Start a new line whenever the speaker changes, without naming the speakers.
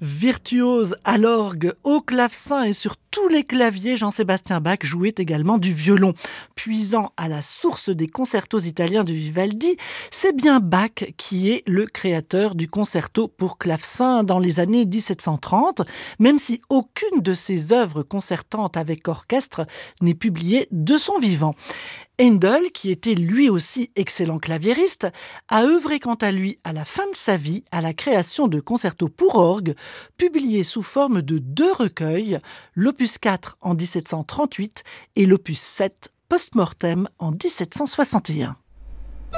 Virtuose à l'orgue, au clavecin et sur tous les claviers, Jean-Sébastien Bach jouait également du violon. Puisant à la source des concertos italiens de Vivaldi, c'est bien Bach qui est le créateur du concerto pour clavecin dans les années 1730, même si aucune de ses œuvres concertantes avec orchestre n'est publiée de son vivant. Handel, qui était lui aussi excellent claviériste, a œuvré quant à lui à la fin de sa vie à la création de concertos pour orgue, publiés sous forme de 2 recueils, l'opus 4 en 1738 et l'opus 7 post-mortem en 1761.